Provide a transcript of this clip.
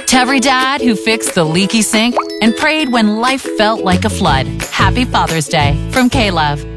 To every dad who fixed the leaky sink and prayed when life felt like a flood, happy Father's Day from K-Love.